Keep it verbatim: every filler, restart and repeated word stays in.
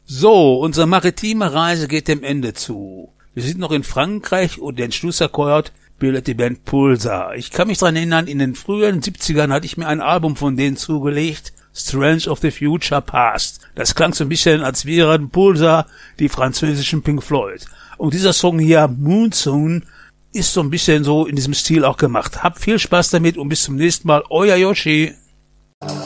So, unsere maritime Reise geht dem Ende zu. Wir sind noch in Frankreich und den Schlussakkord bildet die Band Pulsar. Ich kann mich dran erinnern, in den frühen siebzigern hatte ich mir ein Album von denen zugelegt, Strange of the Future Past. Das klang so ein bisschen, als wären Pulsar die französischen Pink Floyd. Und dieser Song hier, Moonsoon, ist so ein bisschen so in diesem Stil auch gemacht. Habt viel Spaß damit und bis zum nächsten Mal. Euer Yoshi.